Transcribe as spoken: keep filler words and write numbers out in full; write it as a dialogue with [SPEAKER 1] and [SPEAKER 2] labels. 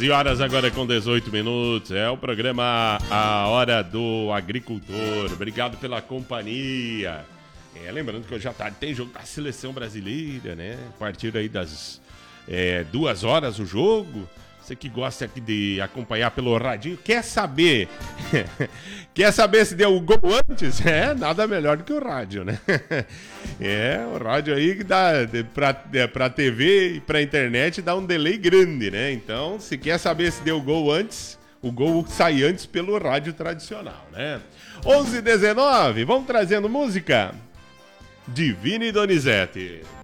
[SPEAKER 1] onze horas agora com dezoito minutos. É o programa A Hora do Agricultor. Obrigado pela companhia. É, lembrando que hoje à tarde tem jogo da Seleção Brasileira, né? A partir aí das é, duas horas o jogo. Você que gosta aqui de acompanhar pelo radinho, quer saber? Quer saber se deu o gol antes? É, nada melhor do que o rádio, né? É, o rádio aí que dá pra, pra T V e pra internet dá um delay grande, né? Então, se quer saber se deu o gol antes, o gol sai antes pelo rádio tradicional, né? onze e dezenove, vamos trazendo música? Divine Donizete.